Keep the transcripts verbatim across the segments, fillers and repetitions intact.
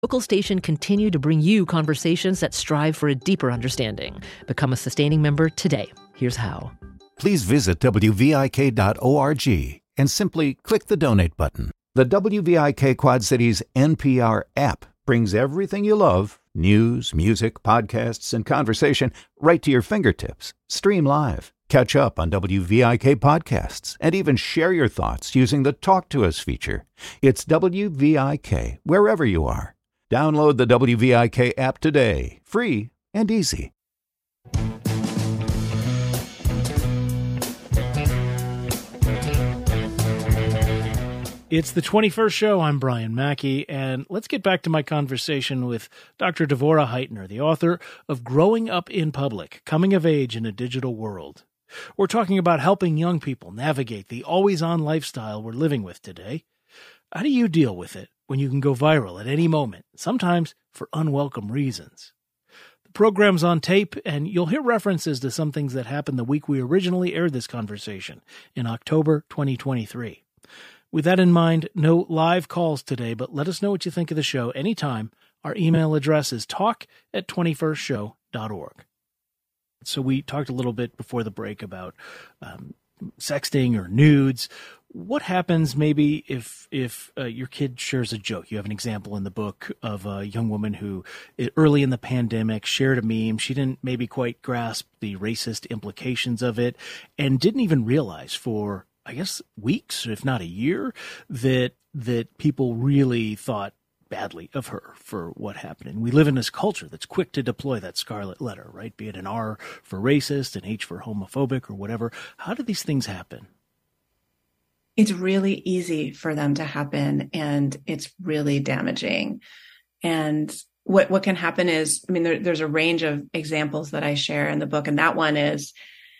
Local station continue to bring you conversations that strive for a deeper understanding. Become a sustaining member today. Here's how. Please visit W V I K dot org and simply click the donate button. The W V I K Quad Cities N P R app brings everything you love, news, music, podcasts, and conversation right to your fingertips. Stream live, catch up on W V I K podcasts, and even share your thoughts using the Talk to Us feature. It's W V I K wherever you are. Download the W V I K app today, free and easy. It's the twenty-first show. I'm Brian Mackey, and let's get back to my conversation with Doctor Devorah Heitner, the author of Growing Up in Public, Coming of Age in a Digital World. We're talking about helping young people navigate the always-on lifestyle we're living with today. How do you deal with it when you can go viral at any moment, sometimes for unwelcome reasons? The program's on tape, and you'll hear references to some things that happened the week we originally aired this conversation in October twenty twenty-three. With that in mind, no live calls today, but let us know what you think of the show anytime. Our email address is talk at twenty-first show dot org. So we talked a little bit before the break about um, sexting or nudes. What happens maybe if if uh, your kid shares a joke? You have an example in the book of a young woman who early in the pandemic shared a meme. She didn't maybe quite grasp the racist implications of it and didn't even realize for, I guess, weeks, if not a year, that that people really thought badly of her for what happened. And we live in this culture that's quick to deploy that scarlet letter, right? Be it an R for racist, an H for homophobic, or whatever. How do these things happen? It's really easy for them to happen, and it's really damaging. And what what can happen is, I mean, there, there's a range of examples that I share in the book, and that one is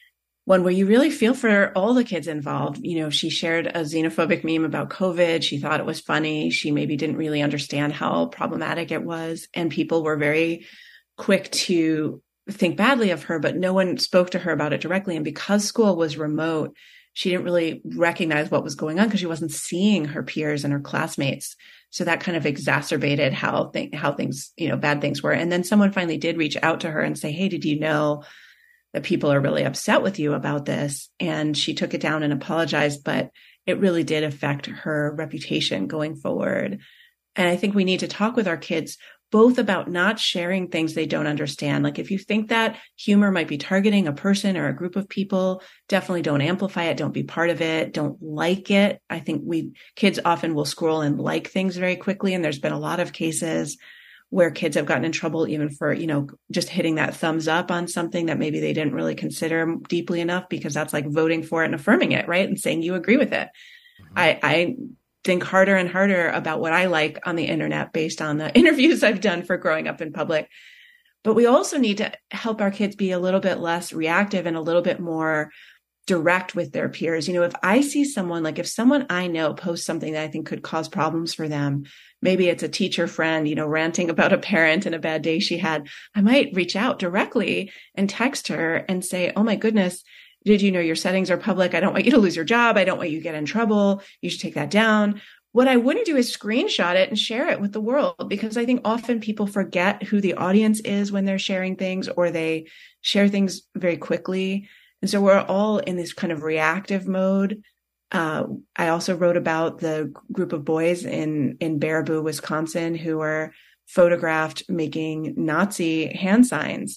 one where you really feel for all the kids involved. You know, she shared a xenophobic meme about COVID. She thought it was funny. She maybe didn't really understand how problematic it was. And people were very quick to think badly of her, but no one spoke to her about it directly. And because school was remote, she didn't really recognize what was going on because she wasn't seeing her peers and her classmates. So that kind of exacerbated how, th- how things, you know, bad things were. And then someone finally did reach out to her and say, hey, did you know that people are really upset with you about this? And she took it down and apologized, but it really did affect her reputation going forward. And I think we need to talk with our kids both about not sharing things they don't understand. Like if you think that humor might be targeting a person or a group of people, definitely don't amplify it. Don't be part of it. Don't like it. I think we kids often will scroll and like things very quickly. And there's been a lot of cases where kids have gotten in trouble even for, you know, just hitting that thumbs up on something that maybe they didn't really consider deeply enough, because that's like voting for it and affirming it, right? And saying you agree with it. Mm-hmm. I, I think harder and harder about what I like on the internet based on the interviews I've done for Growing Up in Public. But we also need to help our kids be a little bit less reactive and a little bit more direct with their peers. You know, if I see someone, like if someone I know posts something that I think could cause problems for them, maybe it's a teacher friend, you know, ranting about a parent and a bad day she had, I might reach out directly and text her and say, oh my goodness, did you know your settings are public? I don't want you to lose your job. I don't want you to get in trouble. You should take that down. What I wouldn't do is screenshot it and share it with the world, because I think often people forget who the audience is when they're sharing things, or they share things very quickly. And so we're all in this kind of reactive mode. Uh, I also wrote about the group of boys in, in Baraboo, Wisconsin, who were photographed making Nazi hand signs.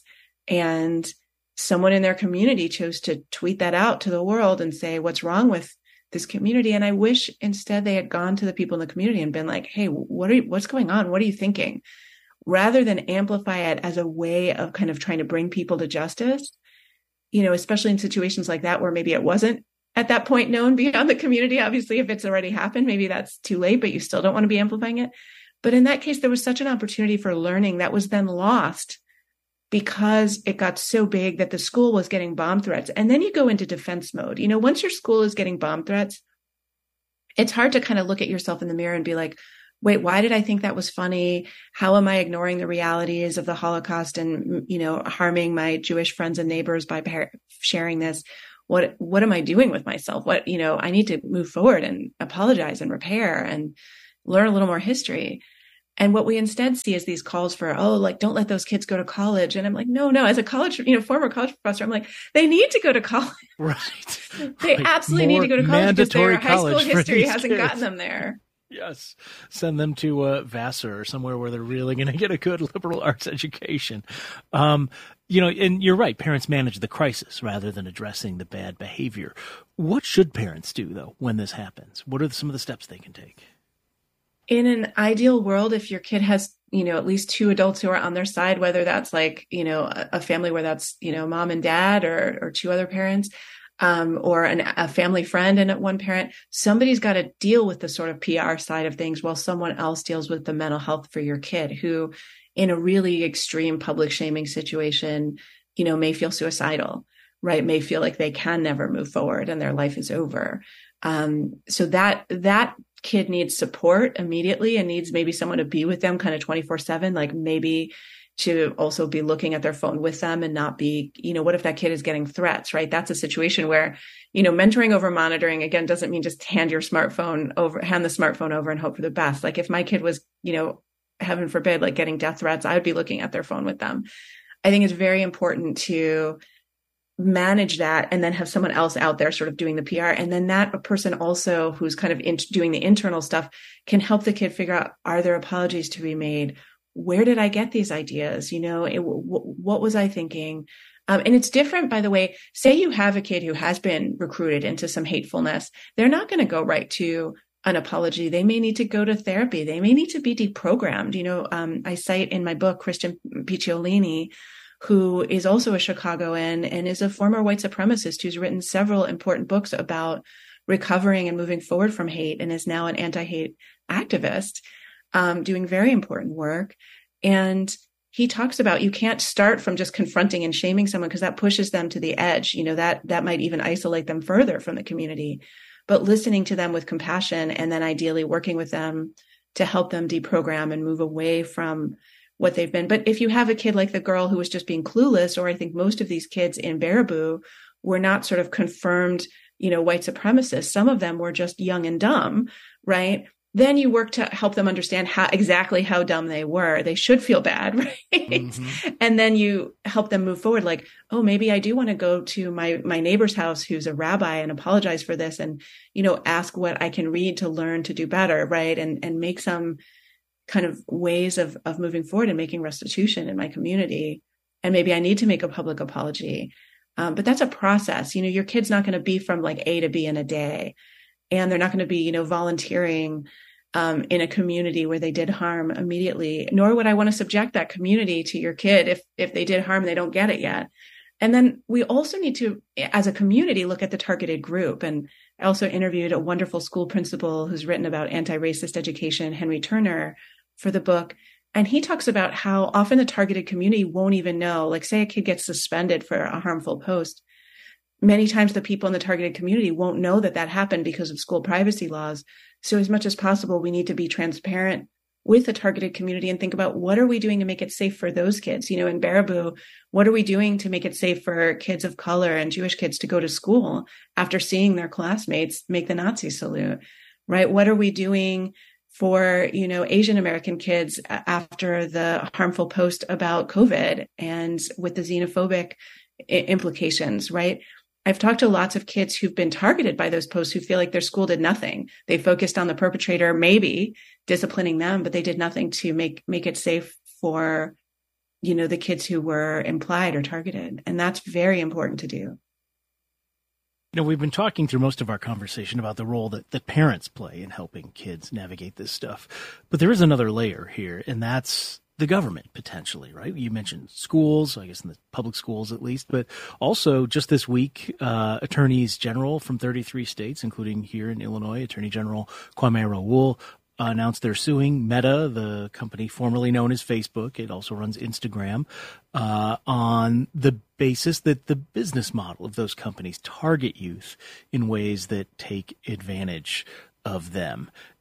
And someone in their community chose to tweet that out to the world and say, what's wrong with this community? And I wish instead they had gone to the people in the community and been like, hey, what are you, what's going on? What are you thinking? Rather than amplify it as a way of kind of trying to bring people to justice, you know, especially in situations like that where maybe it wasn't at that point known beyond the community. Obviously, if it's already happened, maybe that's too late, but you still don't want to be amplifying it. But in that case, there was such an opportunity for learning that was then lost because it got so big that the school was getting bomb threats. And then you go into defense mode. You know, once your school is getting bomb threats, it's hard to kind of look at yourself in the mirror and be like, wait, why did I think that was funny? How am I ignoring the realities of the Holocaust and, you know, harming my Jewish friends and neighbors by par- sharing this? What, what am I doing with myself? What, you know, I need to move forward and apologize and repair and learn a little more history. And what we instead see is these calls for, oh, like, don't let those kids go to college. And I'm like, no, no, as a college, you know, former college professor, I'm like, they need to go to college. Right. They right. absolutely More need to go to college because their high school history hasn't kids. gotten them there. Yes. Send them to uh, Vassar or somewhere where they're really going to get a good liberal arts education. Um, you know, and you're right. Parents manage the crisis rather than addressing the bad behavior. What should parents do, though, when this happens? What are some of the steps they can take? In an ideal world, if your kid has, you know, at least two adults who are on their side, whether that's like, you know, a, a family where that's, you know, mom and dad or, or two other parents, um, or an, a family friend and one parent, somebody's got to deal with the sort of P R side of things while someone else deals with the mental health for your kid who, in a really extreme public shaming situation, you know, may feel suicidal, right? May feel like they can never move forward and their life is over. Um, so that, that kid needs support immediately and needs maybe someone to be with them kind of twenty-four seven, like maybe to also be looking at their phone with them and not be, you know, what if that kid is getting threats, right? That's a situation where, you know, mentoring over monitoring, again, doesn't mean just hand your smartphone over, hand the smartphone over and hope for the best. Like if my kid was, you know, heaven forbid, like getting death threats, I would be looking at their phone with them. I think it's very important to manage that and then have someone else out there sort of doing the P R. And then that person also who's kind of in, doing the internal stuff can help the kid figure out, are there apologies to be made? Where did I get these ideas? You know, it, w- what was I thinking? Um, and it's different, by the way, say you have a kid who has been recruited into some hatefulness. They're not going to go right to an apology. They may need to go to therapy. They may need to be deprogrammed. You know, um, I cite in my book, Christian Picciolini, who is also a Chicagoan and is a former white supremacist who's written several important books about recovering and moving forward from hate and is now an anti-hate activist, um, doing very important work. And he talks about you can't start from just confronting and shaming someone because that pushes them to the edge. You know, that that might even isolate them further from the community. But listening to them with compassion and then ideally working with them to help them deprogram and move away from what they've been. But if you have a kid like the girl who was just being clueless, or I think most of these kids in Baraboo were not sort of confirmed, you know, white supremacists. Some of them were just young and dumb, right? Then you work to help them understand how exactly how dumb they were. They should feel bad, right? Mm-hmm. And then you help them move forward like, oh, maybe I do want to go to my, my neighbor's house who's a rabbi and apologize for this and, you know, ask what I can read to learn to do better, right? And, and make some kind of ways of, of moving forward and making restitution in my community. And maybe I need to make a public apology. Um, but that's a process. You know, your kid's not going to be from like A to B in a day. And they're not going to be, you know, volunteering um, in a community where they did harm immediately, nor would I want to subject that community to your kid if if they did harm and they don't get it yet. And then we also need to, as a community, look at the targeted group. And I also interviewed a wonderful school principal who's written about anti-racist education, Henry Turner, for the book. And he talks about how often the targeted community won't even know, like say a kid gets suspended for a harmful post. Many times the people in the targeted community won't know that that happened because of school privacy laws. So as much as possible, we need to be transparent with the targeted community and think about what are we doing to make it safe for those kids? You know, in Baraboo, what are we doing to make it safe for kids of color and Jewish kids to go to school after seeing their classmates make the Nazi salute, right? What are we doing for, you know, Asian American kids after the harmful post about COVID and with the xenophobic implications, right? I've talked to lots of kids who've been targeted by those posts who feel like their school did nothing. They focused on the perpetrator, maybe disciplining them, but they did nothing to make, make it safe for, you know, the kids who were implied or targeted. And that's very important to do. You know, we've been talking through most of our conversation about the role that, that parents play in helping kids navigate this stuff. But there is another layer here, and that's the government, potentially, right? You mentioned schools, I guess in the public schools at least, but also just this week, uh, attorneys general from thirty-three states, including here in Illinois, Attorney General Kwame Raoul, uh, announced they're suing Meta, the company formerly known as Facebook. It also runs Instagram, uh, on the basis that the business model of those companies target youth in ways that take advantage of them.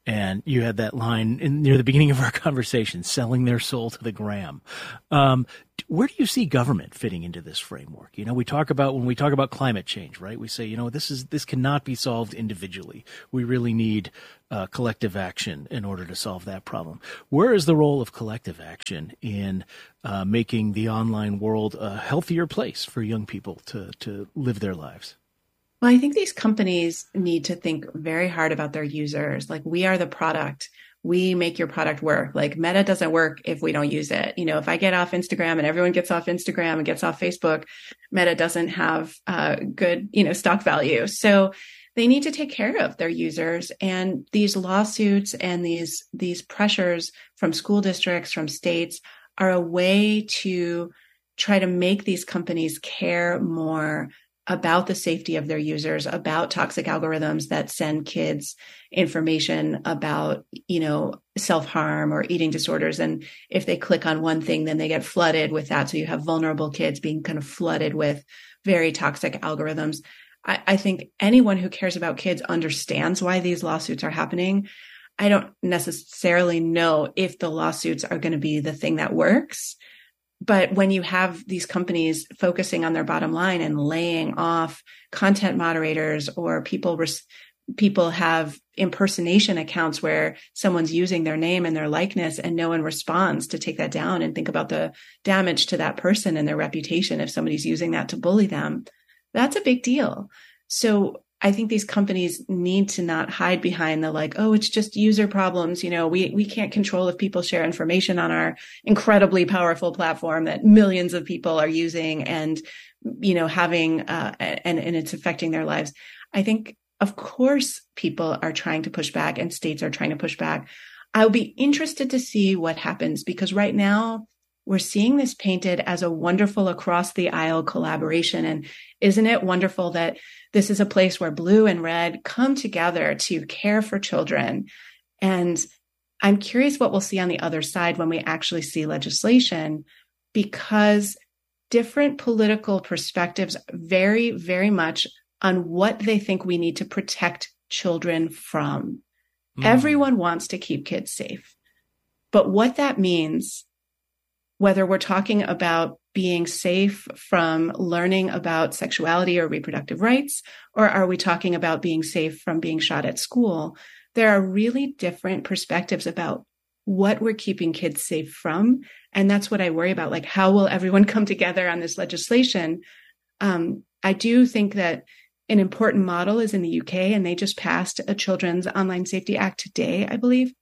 And you had that line in, near the beginning of our conversation, selling their soul to the gram. Um, where do you see government fitting into this framework? You know, we talk about, when we talk about climate change, right? We say, you know, this is, this cannot be solved individually. We really need uh, collective action in order to solve that problem. Where is the role of collective action in uh, making the online world a healthier place for young people to, to live their lives? Well, I think these companies need to think very hard about their users. Like, we are the product. We make your product work. Like, Meta doesn't work if we don't use it. You know, if I get off Instagram and everyone gets off Instagram and gets off Facebook, Meta doesn't have uh, good, you know, stock value. So they need to take care of their users. And these lawsuits and these, these pressures from school districts, from states, are a way to try to make these companies care more about the safety of their users, about toxic algorithms that send kids information about, you know, self-harm or eating disorders. And if they click on one thing, then they get flooded with that. So you have vulnerable kids being kind of flooded with very toxic algorithms. I, I think anyone who cares about kids understands why these lawsuits are happening. I don't necessarily know if the lawsuits are going to be the thing that works. But when you have these companies focusing on their bottom line and laying off content moderators, or people res- people have impersonation accounts where someone's using their name and their likeness and no one responds to take that down, and think about the damage to that person and their reputation if somebody's using that to bully them, that's a big deal. So I think these companies need to not hide behind the like, oh, it's just user problems. You know, we, we can't control if people share information on our incredibly powerful platform that millions of people are using and, you know, having, uh, and, and it's affecting their lives. I think, of course, people are trying to push back and states are trying to push back. I'll be interested to see what happens, because right now we're seeing this painted as a wonderful across the aisle collaboration. And isn't it wonderful that this is a place where blue and red come together to care for children? And I'm curious what we'll see on the other side when we actually see legislation, because different political perspectives vary very much on what they think we need to protect children from. Mm. Everyone wants to keep kids safe. But what that means, whether we're talking about being safe from learning about sexuality or reproductive rights, or are we talking about being safe from being shot at school, there are really different perspectives about what we're keeping kids safe from. And that's what I worry about. Like, how will everyone come together on this legislation? Um, I do think that an important model is in the U K, and they just passed a Children's Online Safety Act today, I believe.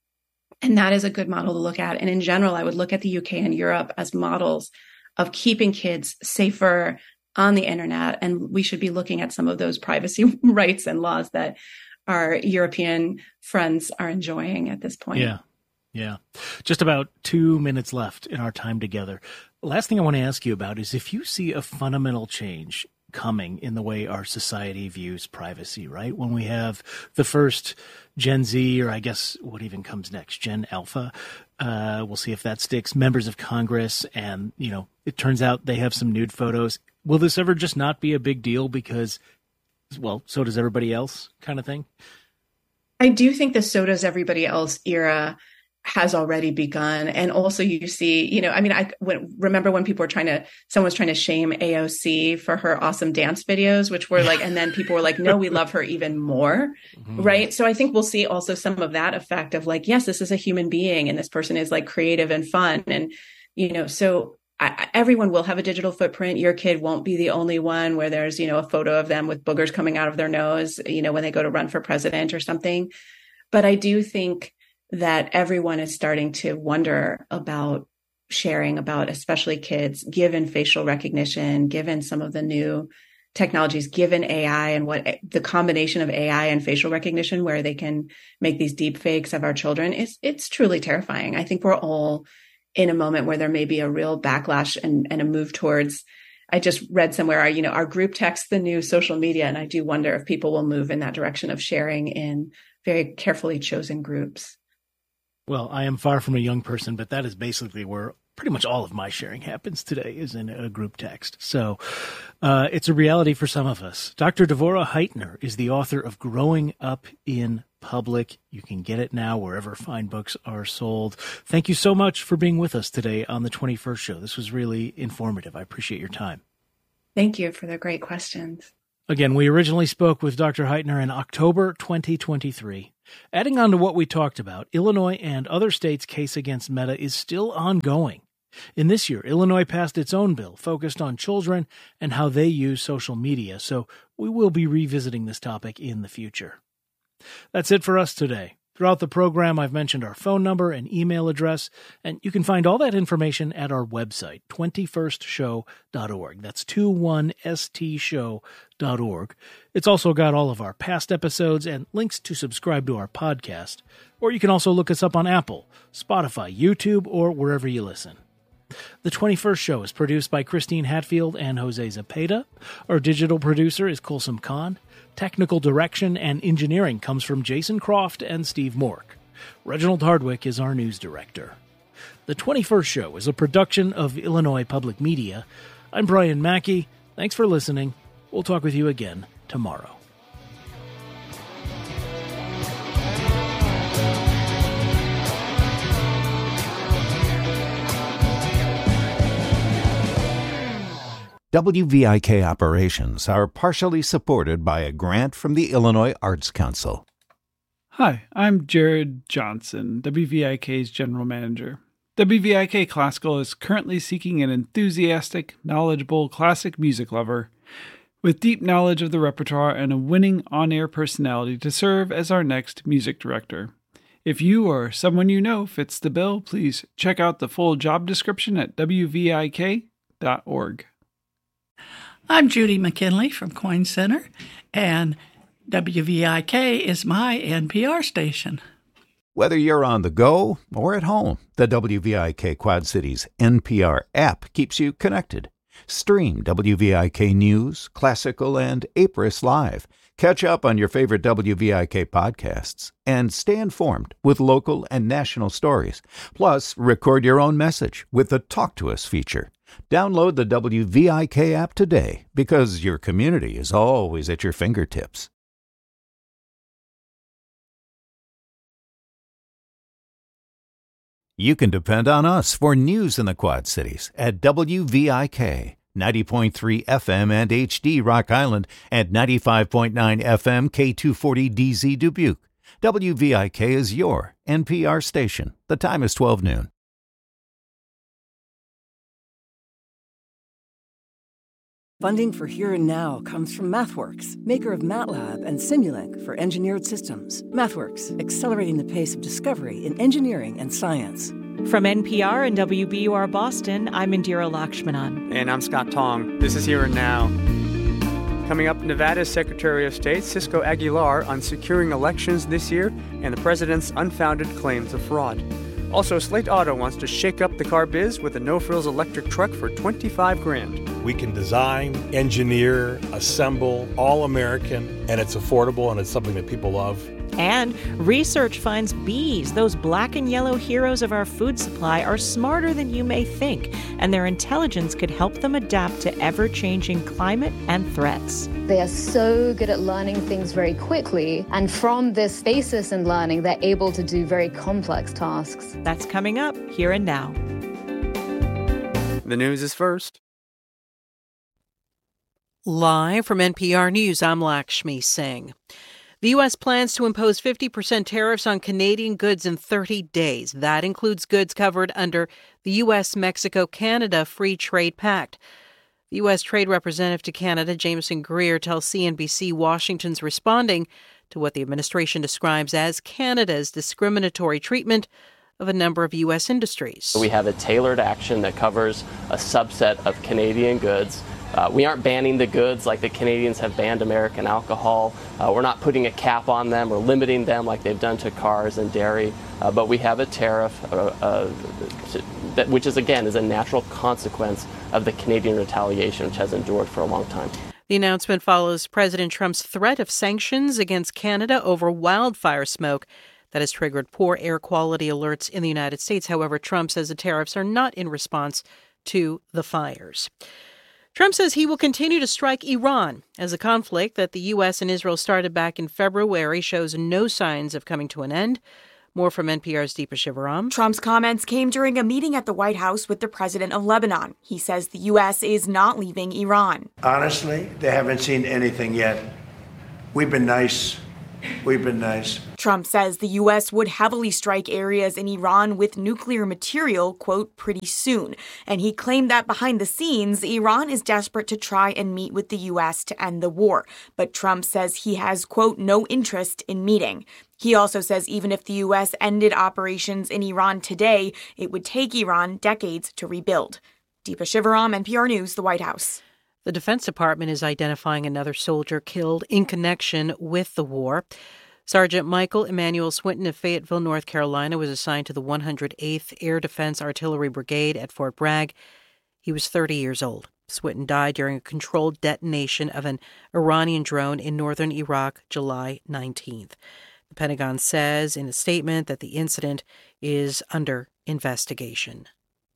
And that is a good model to look at. And in general, I would look at the U K and Europe as models of keeping kids safer on the internet. And we should be looking at some of those privacy rights and laws that our European friends are enjoying at this point. Yeah. Yeah. Just about two minutes left in our time together. Last thing I want to ask you about is if you see a fundamental change coming in the way our society views privacy, right? When we have the first Gen Z, or I guess what even comes next, Gen Alpha, uh, we'll see if that sticks, members of Congress, and, you know, it turns out they have some nude photos. Will this ever just not be a big deal because, well, so does everybody else kind of thing? I do think the so does everybody else era has already begun. And also you see, you know, I mean, I when, remember when people were trying to, someone was trying to shame A O C for her awesome dance videos, which were like, and then people were like, no, we love her even more. Mm-hmm. Right. So I think we'll see also some of that effect of like, yes, this is a human being and this person is like creative and fun. And, you know, so I, everyone will have a digital footprint. Your kid won't be the only one where there's, you know, a photo of them with boogers coming out of their nose, you know, when they go to run for president or something. But I do think that everyone is starting to wonder about sharing, about especially kids, given facial recognition, given some of the new technologies, given A I and what the combination of A I and facial recognition, where they can make these deep fakes of our children, is it's truly terrifying. I think we're all in a moment where there may be a real backlash and, and a move towards, I just read somewhere, you know, our group text the new social media. And I do wonder if people will move in that direction of sharing in very carefully chosen groups. Well, I am far from a young person, but that is basically where pretty much all of my sharing happens today, is in a group text. So uh, it's a reality for some of us. Doctor Devorah Heitner is the author of Growing Up in Public. You can get it now wherever fine books are sold. Thank you so much for being with us today on the twenty-first show. This was really informative. I appreciate your time. Thank you for the great questions. Again, we originally spoke with Doctor Heitner in October twenty twenty-three. Adding on to what we talked about, Illinois and other states' case against Meta is still ongoing. In this year, Illinois passed its own bill focused on children and how they use social media, so we will be revisiting this topic in the future. That's it for us today. Throughout the program, I've mentioned our phone number and email address, and you can find all that information at our website, twenty-first show dot org. That's twenty-one s t show dot org. It's also got all of our past episodes and links to subscribe to our podcast. Or you can also look us up on Apple, Spotify, YouTube, or wherever you listen. The twenty-first Show is produced by Christine Hatfield and Jose Zepeda. Our digital producer is Kulsum Khan. Technical direction and engineering comes from Jason Croft and Steve Mork. Reginald Hardwick is our news director. The twenty-first Show is a production of Illinois Public Media. I'm Brian Mackey. Thanks for listening. We'll talk with you again tomorrow. W V I K operations are partially supported by a grant from the Illinois Arts Council. Hi, I'm Jared Johnson, W V I K's General Manager. W V I K Classical is currently seeking an enthusiastic, knowledgeable classic music lover with deep knowledge of the repertoire and a winning on-air personality to serve as our next music director. If you or someone you know fits the bill, please check out the full job description at w v i k dot org. I'm Judy McKinley from Coyne Center, and W V I K is my N P R station. Whether you're on the go or at home, the W V I K Quad Cities N P R app keeps you connected. Stream W V I K News, Classical, and Apris Live. Catch up on your favorite W V I K podcasts and stay informed with local and national stories. Plus, record your own message with the Talk to Us feature. Download the W V I K app today because your community is always at your fingertips. You can depend on us for news in the Quad Cities at W V I K, ninety point three F M and H D Rock Island, and ninety-five point nine F M K two forty D Z Dubuque. W V I K is your N P R station. The time is twelve noon. Funding for Here and Now comes from MathWorks, maker of MATLAB and Simulink for engineered systems. MathWorks, accelerating the pace of discovery in engineering and science. From N P R and W B U R Boston, I'm Indira Lakshmanan. And I'm Scott Tong. This is Here and Now. Coming up, Nevada's Secretary of State, Cisco Aguilar, on securing elections this year and the president's unfounded claims of fraud. Also, Slate Auto wants to shake up the car biz with a no-frills electric truck for twenty-five grand. We can design, engineer, assemble, all American, and it's affordable and it's something that people love. And research finds bees, those black and yellow heroes of our food supply, are smarter than you may think, and their intelligence could help them adapt to ever-changing climate and threats. They are so good at learning things very quickly, and from this basis in learning, they're able to do very complex tasks. That's coming up Here and Now. The news is first. Live from N P R News, I'm Lakshmi Singh. The U S plans to impose fifty percent tariffs on Canadian goods in thirty days. That includes goods covered under the U S Mexico Canada Free Trade Pact. The U S Trade Representative to Canada, Jameson Greer, tells C N B C Washington's responding to what the administration describes as Canada's discriminatory treatment of a number of U S industries. We have a tailored action that covers a subset of Canadian goods. Uh, we aren't banning the goods like the Canadians have banned American alcohol. Uh, we're not putting a cap on them or limiting them like they've done to cars and dairy. Uh, but we have a tariff, uh, uh, that, which is, again, is a natural consequence of the Canadian retaliation, which has endured for a long time. The announcement follows President Trump's threat of sanctions against Canada over wildfire smoke that has triggered poor air quality alerts in the United States. However, Trump says the tariffs are not in response to the fires. Trump says he will continue to strike Iran as a conflict that the U S and Israel started back in February shows no signs of coming to an end. More from N P R's Deepa Shivaram. Trump's comments came during a meeting at the White House with the president of Lebanon. He says the U S is not leaving Iran. Honestly, they haven't seen anything yet. We've been nice. We've been nice. Trump says the U S would heavily strike areas in Iran with nuclear material, quote, pretty soon. And he claimed that behind the scenes, Iran is desperate to try and meet with the U S to end the war. But Trump says he has, quote, no interest in meeting. He also says even if the U S ended operations in Iran today, it would take Iran decades to rebuild. Deepa Shivaram, N P R News, the White House. The Defense Department is identifying another soldier killed in connection with the war. Sergeant Michael Emmanuel Swinton of Fayetteville, North Carolina, was assigned to the one hundred eighth Air Defense Artillery Brigade at Fort Bragg. He was thirty years old. Swinton died during a controlled detonation of an Iranian drone in northern Iraq, July nineteenth. The Pentagon says in a statement that the incident is under investigation.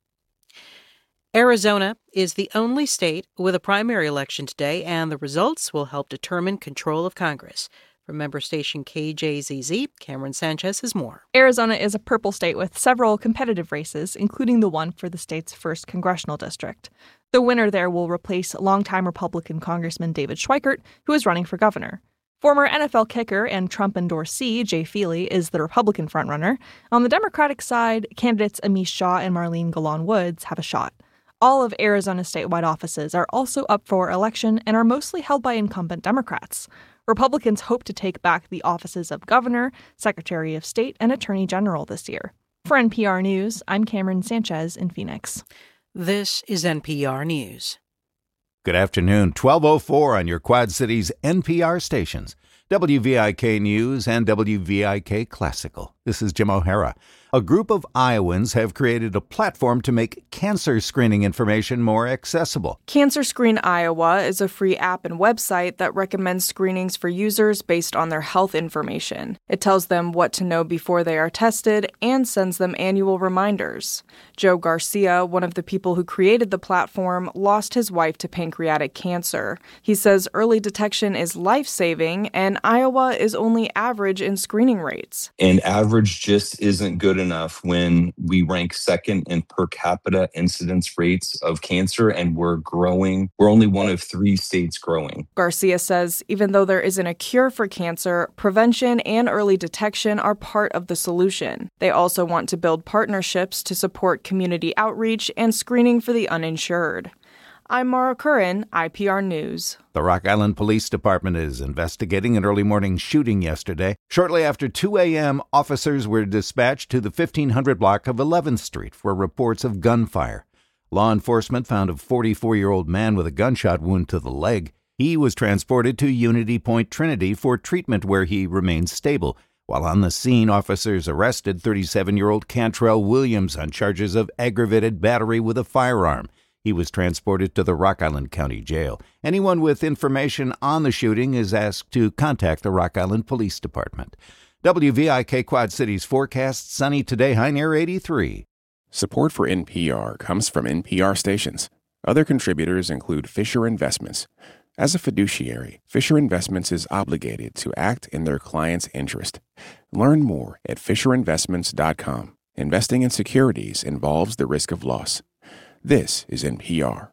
Arizona is the only state with a primary election today, and the results will help determine control of Congress. From member station K J Z Z, Cameron Sanchez has more. Arizona is a purple state with several competitive races, including the one for the state's first congressional district. The winner there will replace longtime Republican Congressman David Schweikert, who is running for governor. Former N F L kicker and Trump endorsee Jay Feely is the Republican frontrunner. On the Democratic side, candidates Amish Shaw and Marlene Golan Woods have a shot. All of Arizona's statewide offices are also up for election and are mostly held by incumbent Democrats. Republicans hope to take back the offices of governor, secretary of state, and attorney general this year. For N P R News, I'm Cameron Sanchez in Phoenix. This is N P R News. Good afternoon, twelve oh four on your Quad Cities N P R stations, W V I K News and W V I K Classical. This is Jim O'Hara. A group of Iowans have created a platform to make cancer screening information more accessible. Cancer Screen Iowa is a free app and website that recommends screenings for users based on their health information. It tells them what to know before they are tested and sends them annual reminders. Joe Garcia, one of the people who created the platform, lost his wife to pancreatic cancer. He says early detection is life-saving, and Iowa is only average in screening rates. And average just isn't good enough when we rank second in per capita incidence rates of cancer, and we're growing. We're only one of three states growing. Garcia says even though there isn't a cure for cancer, prevention and early detection are part of the solution. They also want to build partnerships to support community outreach and screening for the uninsured. I'm Mara Curran, I P R News. The Rock Island Police Department is investigating an early morning shooting yesterday. Shortly after two a.m., officers were dispatched to the fifteen hundred block of eleventh Street for reports of gunfire. Law enforcement found a forty-four-year-old man with a gunshot wound to the leg. He was transported to Unity Point Trinity for treatment where he remains stable. While on the scene, officers arrested thirty-seven-year-old Cantrell Williams on charges of aggravated battery with a firearm. He was transported to the Rock Island County Jail. Anyone with information on the shooting is asked to contact the Rock Island Police Department. W V I K Quad Cities forecast sunny today, high near eighty-three. Support for N P R comes from N P R stations. Other contributors include Fisher Investments. As a fiduciary, Fisher Investments is obligated to act in their client's interest. Learn more at fisher investments dot com. Investing in securities involves the risk of loss. This is N P R.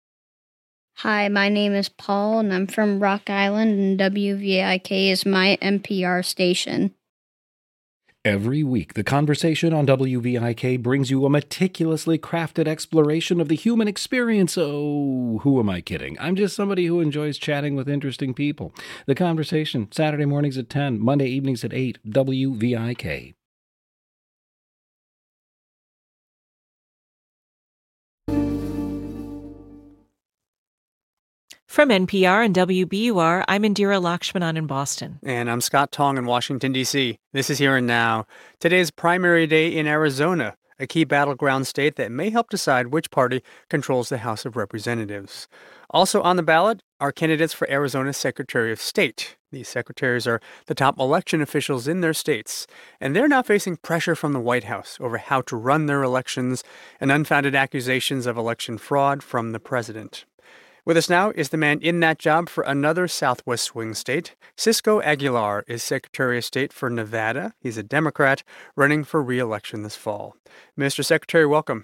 Hi, my name is Paul, and I'm from Rock Island, and W V I K is my N P R station. Every week, The Conversation on W V I K brings you a meticulously crafted exploration of the human experience. Oh, who am I kidding? I'm just somebody who enjoys chatting with interesting people. The Conversation, Saturday mornings at ten, Monday evenings at eight, W V I K. From N P R and W B U R, I'm Indira Lakshmanan in Boston. And I'm Scott Tong in Washington, D C This is Here and Now. Today's primary day in Arizona, a key battleground state that may help decide which party controls the House of Representatives. Also on the ballot are candidates for Arizona's Secretary of State. These secretaries are the top election officials in their states, and they're now facing pressure from the White House over how to run their elections and unfounded accusations of election fraud from the president. With us now is the man in that job for another Southwest swing state. Cisco Aguilar is Secretary of State for Nevada. He's a Democrat running for re-election this fall. Mister Secretary, welcome.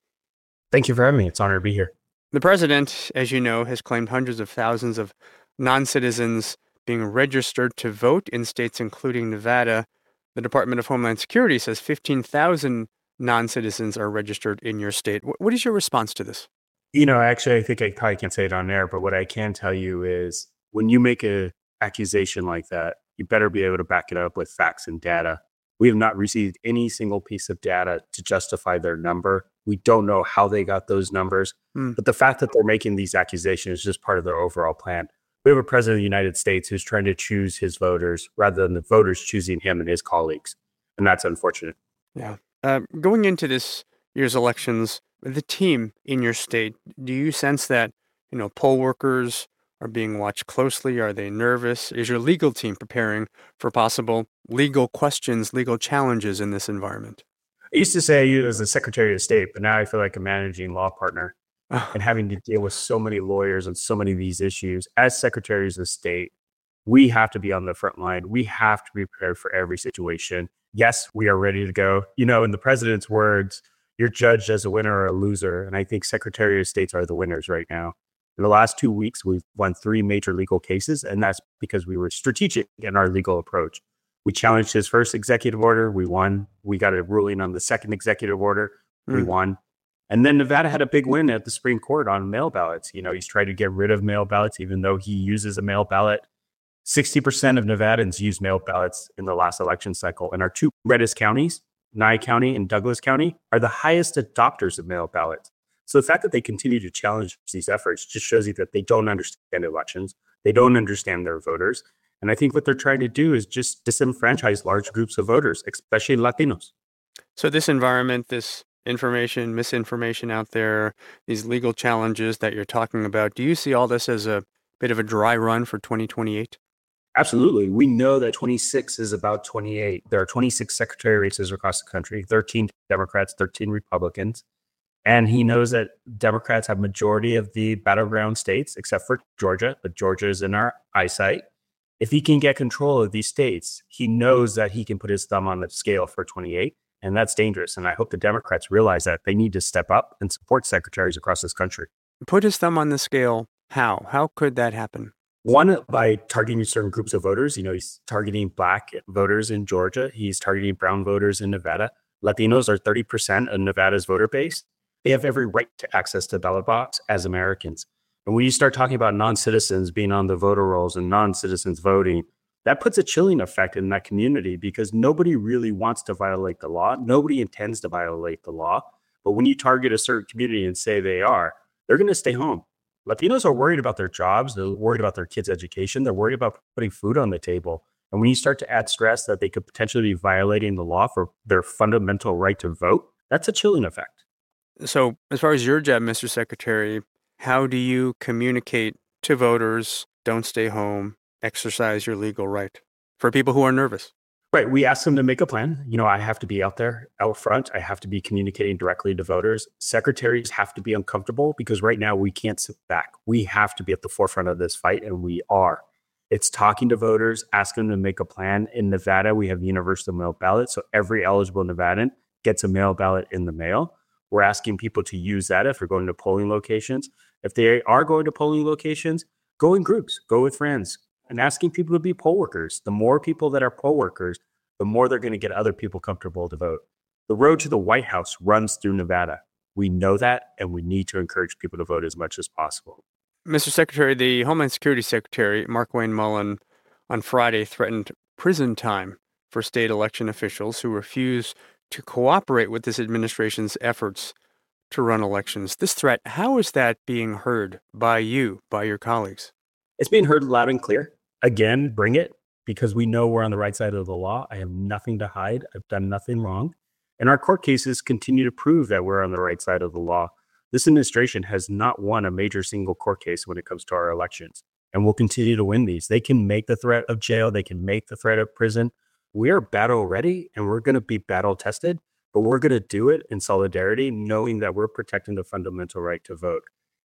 Thank you for having me. It's an honor to be here. The president, as you know, has claimed hundreds of thousands of non-citizens being registered to vote in states including Nevada. The Department of Homeland Security says fifteen thousand non-citizens are registered in your state. What is your response to this? You know, actually, I think I probably can't say it on air, but what I can tell you is when you make an accusation like that, you better be able to back it up with facts and data. We have not received any single piece of data to justify their number. We don't know how they got those numbers, mm. but the fact that they're making these accusations is just part of their overall plan. We have a president of the United States who's trying to choose his voters rather than the voters choosing him and his colleagues, and that's unfortunate. Yeah. Uh, going into this year's elections, the team in your state, do you sense that, you know, poll workers are being watched closely? Are they nervous? Is your legal team preparing for possible legal questions, legal challenges in this environment? I used to say you as a Secretary of State, but now I feel like a managing law partner and having to deal with so many lawyers on so many of these issues. As Secretaries of State, we have to be on the front line. We have to be prepared for every situation. Yes, we are ready to go. You know, in the president's words, you're judged as a winner or a loser. And I think Secretary of States are the winners right now. In the last two weeks, we've won three major legal cases, and that's because we were strategic in our legal approach. We challenged his first executive order. We won. We got a ruling on the second executive order. Mm. We won. And then Nevada had a big win at the Supreme Court on mail ballots. You know, he's tried to get rid of mail ballots, even though he uses a mail ballot. sixty percent of Nevadans used mail ballots in the last election cycle. And our two reddest counties, Nye County and Douglas County, are the highest adopters of mail ballots. So the fact that they continue to challenge these efforts just shows you that they don't understand elections. They don't understand their voters. And I think what they're trying to do is just disenfranchise large groups of voters, especially Latinos. So this environment, this information, misinformation out there, these legal challenges that you're talking about, do you see all this as a bit of a dry run for twenty twenty-eight? Absolutely. We know that twenty-six is about twenty-eight. There are twenty-six secretary races across the country, thirteen Democrats, thirteen Republicans. And he knows that Democrats have majority of the battleground states, except for Georgia, but Georgia is in our eyesight. If he can get control of these states, he knows that he can put his thumb on the scale for twenty-eight, and that's dangerous. And I hope the Democrats realize that they need to step up and support secretaries across this country. Put his thumb on the scale. How? How could that happen? One, by targeting certain groups of voters. You know, he's targeting Black voters in Georgia. He's targeting brown voters in Nevada. Latinos are thirty percent of Nevada's voter base. They have every right to access to ballot box as Americans. And when you start talking about non-citizens being on the voter rolls and non-citizens voting, that puts a chilling effect in that community because nobody really wants to violate the law. Nobody intends to violate the law. But when you target a certain community and say they are, they're going to stay home. Latinos are worried about their jobs. They're worried about their kids' education. They're worried about putting food on the table. And when you start to add stress that they could potentially be violating the law for their fundamental right to vote, that's a chilling effect. So as far as your job, Mister Secretary, how do you communicate to voters, don't stay home, exercise your legal right for people who are nervous? Right. We ask them to make a plan. You know, I have to be out there out front. I have to be communicating directly to voters. Secretaries have to be uncomfortable because right now we can't sit back. We have to be at the forefront of this fight, and we are. It's talking to voters, asking them to make a plan. In Nevada, we have universal mail ballot. So every eligible Nevadan gets a mail ballot in the mail. We're asking people to use that if they're going to polling locations. If they are going to polling locations, go in groups, go with friends, and asking people to be poll workers. The more people that are poll workers, the more they're going to get other people comfortable to vote. The road to the White House runs through Nevada. We know that, and we need to encourage people to vote as much as possible. Mister Secretary, the Homeland Security Secretary, Markwayne Mullin, on Friday threatened prison time for state election officials who refuse to cooperate with this administration's efforts to run elections. This threat, how is that being heard by you, by your colleagues? It's being heard loud and clear. Again, bring it, because we know we're on the right side of the law. I have nothing to hide. I've done nothing wrong. And our court cases continue to prove that we're on the right side of the law. This administration has not won a major single court case when it comes to our elections, and we'll continue to win these. They can make the threat of jail. They can make the threat of prison. We are battle ready, and we're going to be battle tested, but we're going to do it in solidarity, knowing that we're protecting the fundamental right to vote.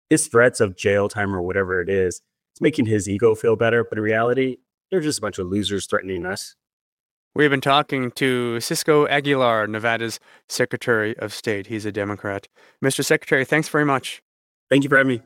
his threats of jail time or whatever it is, it's making his ego feel better. But in reality, they're just a bunch of losers threatening us. We've been talking to Cisco Aguilar, Nevada's Secretary of State. He's a Democrat. Mister Secretary, thanks very much. Thank you for having me.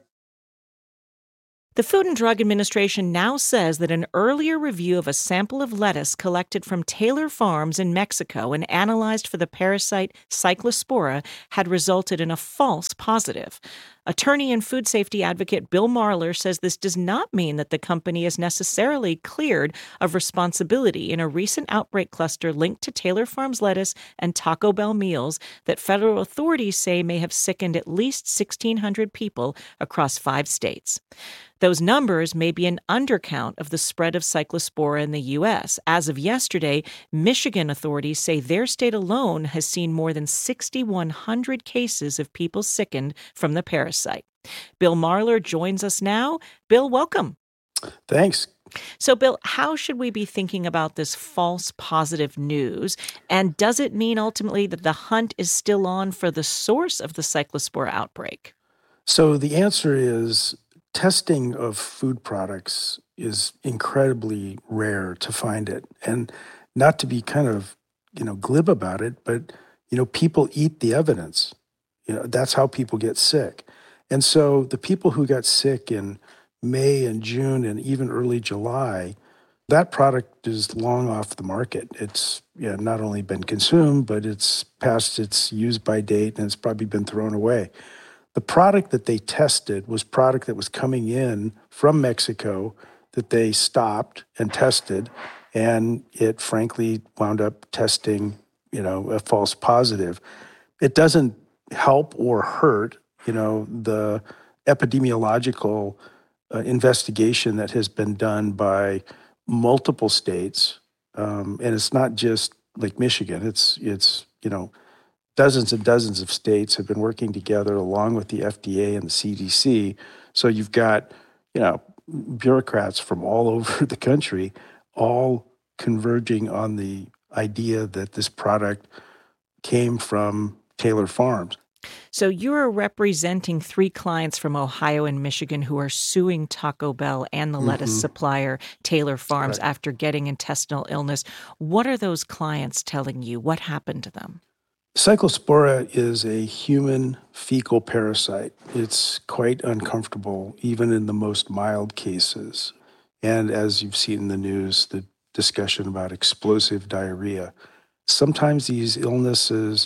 The Food and Drug Administration now says that an earlier review of a sample of lettuce collected from Taylor Farms in Mexico and analyzed for the parasite Cyclospora had resulted in a false positive. Attorney and food safety advocate Bill Marler says this does not mean that the company is necessarily cleared of responsibility in a recent outbreak cluster linked to Taylor Farms lettuce and Taco Bell meals that federal authorities say may have sickened at least sixteen hundred people across five states. Those numbers may be an undercount of the spread of Cyclospora in the U S. As of yesterday, Michigan authorities say their state alone has seen more than six thousand one hundred cases of people sickened from the parasite. Bill Marler joins us now. Bill, welcome. Thanks. So, Bill, how should we be thinking about this false positive news? And does it mean ultimately that the hunt is still on for the source of the Cyclospora outbreak? So the answer is testing of food products is incredibly rare to find it. And not to be kind of, you know, glib about it, but, you know, people eat the evidence. You know, that's how people get sick. And so the people who got sick in May and June and even early July, that product is long off the market. It's yeah, not only been consumed, but it's past its use-by date and it's probably been thrown away. The product that they tested was product that was coming in from Mexico that they stopped and tested, and it frankly wound up testing, you know, a false positive. It doesn't help or hurt, you know, the epidemiological uh, investigation that has been done by multiple states, um, and it's not just like Michigan. It's it's you know. Dozens and dozens of states have been working together along with the F D A and the C D C. So you've got, you know, bureaucrats from all over the country all converging on the idea that this product came from Taylor Farms. So you're representing three clients from Ohio and Michigan who are suing Taco Bell and the lettuce mm-hmm. supplier Taylor Farms right. after getting intestinal illness. What are those clients telling you? What happened to them? Cyclospora is a human fecal parasite. It's quite uncomfortable, even in the most mild cases. And as you've seen in the news, the discussion about explosive diarrhea. Sometimes these illnesses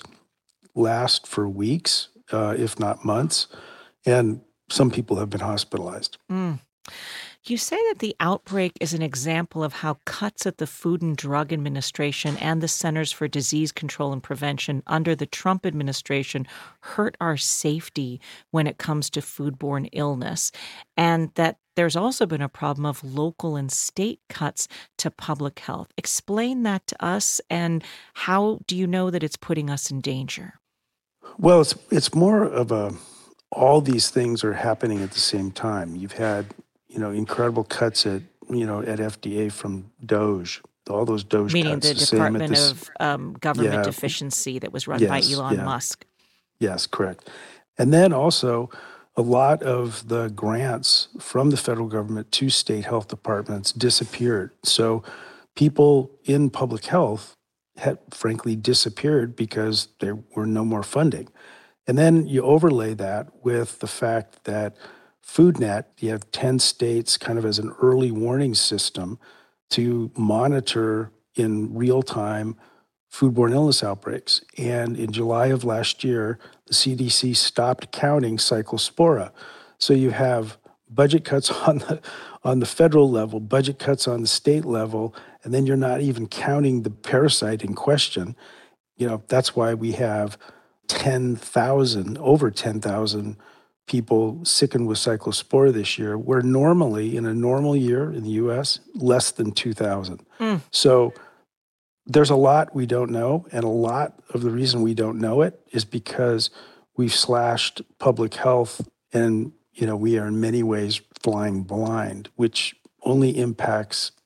last for weeks, uh, if not months, and some people have been hospitalized. Mm. You say that the outbreak is an example of how cuts at the Food and Drug Administration and the Centers for Disease Control and Prevention under the Trump administration hurt our safety when it comes to foodborne illness, and that there's also been a problem of local and state cuts to public health. Explain that to us, and how do you know that it's putting us in danger? Well, it's it's more of a, all these things are happening at the same time. You've had you know, incredible cuts at, you know, at F D A from DOJ, all those DOJ Meaning cuts. the, the Department this, of um, Government yeah, Efficiency that was run yes, by Elon yeah. Musk. Yes, correct. And then also a lot of the grants from the federal government to state health departments disappeared. So people in public health had frankly disappeared because there were no more funding. And then you overlay that with the fact that FoodNet, you have ten states kind of as an early warning system to monitor in real time foodborne illness outbreaks. And in July of last year, the C D C stopped counting Cyclospora. So you have budget cuts on the on the federal level, budget cuts on the state level, and then you're not even counting the parasite in question. You know, that's why we have ten thousand, over ten thousand people sickened with Cyclospora this year, where normally in a normal year in the U S, less than two thousand. Mm. So there's a lot we don't know, and a lot of the reason we don't know it is because we've slashed public health, and you know we are in many ways flying blind, which only impacts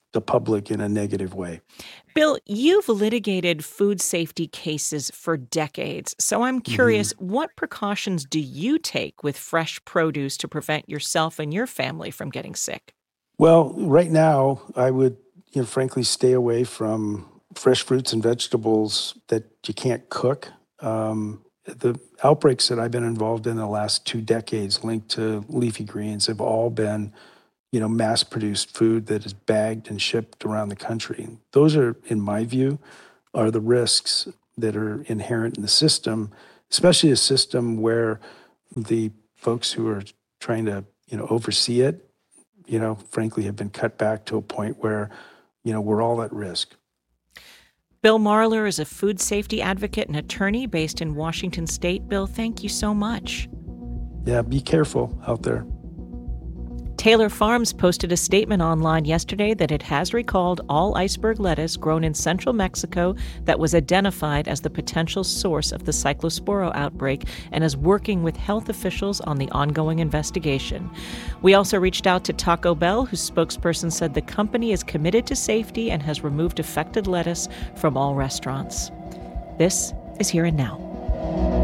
the public in a negative way. Bill, you've litigated food safety cases for decades, so I'm curious, mm-hmm. what precautions do you take with fresh produce to prevent yourself and your family from getting sick? Well, right now, I would, you know, frankly, stay away from fresh fruits and vegetables that you can't cook. Um, the outbreaks that I've been involved in the last two decades linked to leafy greens have all been, you know, mass-produced food that is bagged and shipped around the country. Those are, in my view, are the risks that are inherent in the system, especially a system where the folks who are trying to, you know, oversee it, you know, frankly, have been cut back to a point where, you know, we're all at risk. Bill Marler is a food safety advocate and attorney based in Washington State. Bill, thank you so much. Yeah, be careful out there. Taylor Farms posted a statement online yesterday that it has recalled all iceberg lettuce grown in central Mexico that was identified as the potential source of the Cyclosporo outbreak and is working with health officials on the ongoing investigation. We also reached out to Taco Bell, whose spokesperson said the company is committed to safety and has removed affected lettuce from all restaurants. This is Here and Now.